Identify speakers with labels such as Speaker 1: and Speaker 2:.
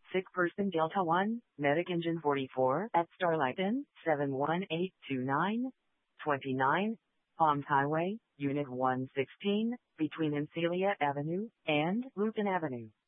Speaker 1: Sick person Delta 1, Medic Engine 44 at Starlight Inn, 71829, 29, Palms Highway, Unit 116, between Encilia Avenue and Lupin Avenue.